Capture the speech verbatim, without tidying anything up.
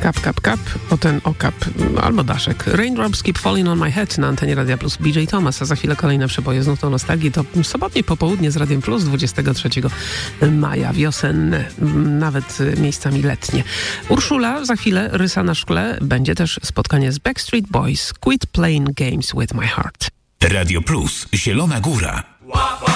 Kap, kap, kap, o ten okap, albo daszek. Raindrops Keep Falling on My Head na antenie Radia Plus. B J Thomas, a za chwilę kolejne przeboje znów do nostalgii. To sobotnie popołudnie z Radiem Plus dwudziestego trzeciego maja. Wiosenne, nawet miejscami letnie. Urszula, za chwilę rysa na szkle. Będzie też spotkanie z Backstreet Boys. Quit Playing Games With My Heart. Radio Plus, Zielona Góra.